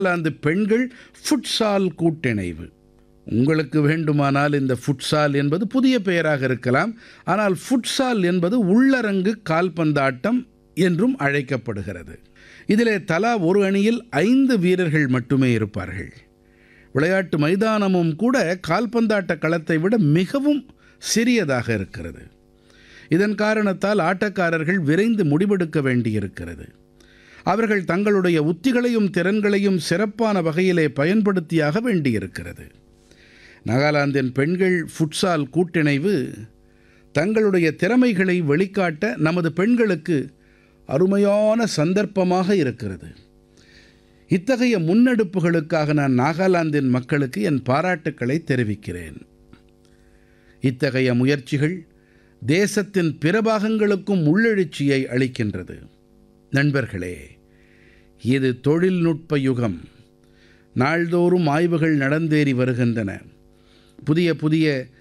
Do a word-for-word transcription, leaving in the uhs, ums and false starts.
நாகாலாந்து பெண்கள் ஃபுட்சால் கூட்டிணைவு. உங்களுக்கு வேண்டுமானால் இந்த ஃபுட்சால் என்பது புதிய பெயராக இருக்கலாம். ஆனால் ஃபுட்சால் என்பது உள்ளரங்கு கால்பந்தாட்டம் என்றும் அழைக்கப்படுகிறது. இதிலே தலா ஒரு அணியில் ஐந்து வீரர்கள் மட்டுமே இருப்பார்கள். விளையாட்டு மைதானமும் கூட கால்பந்தாட்ட களத்தை விட மிகவும் சிறியதாக இருக்கிறது. இதன் காரணத்தால் ஆட்டக்காரர்கள் விரைந்து முடிவெடுக்க வேண்டியிருக்கிறது. அவர்கள் தங்களுடைய உத்திகளையும் திறன்களையும் சிறப்பான வகையிலே பயன்படுத்தியாக வேண்டியிருக்கிறது. நாகாலாந்தின் பெண்கள் ஃபுட்சால் கூட்டிணைவு தங்களுடைய திறமைகளை வெளிக்காட்ட நமது பெண்களுக்கு அருமையான சந்தர்ப்பமாக இருக்கிறது. இத்தகைய முன்னெடுப்புகளுக்காக நான் நாகாலாந்தின் மக்களுக்கு என் பாராட்டுக்களை தெரிவிக்கிறேன். இத்தகைய முயற்சிகள் தேசத்தின் பிற பாகங்களுக்கும் உள்ளெழுச்சியை அளிக்கின்றது. நண்பர்களே, இது தொழில்நுட்ப யுகம். நாள்தோறும் ஆய்வுகள் நடந்தேறி வருகின்றன. புதிய புதிய